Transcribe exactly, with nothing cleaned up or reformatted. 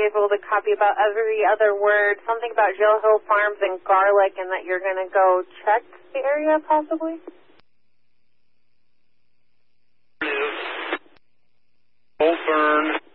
able to copy about every other word. Something about Jill Hill Farms and garlic, and that you're going to go check the area, possibly? Old Burn.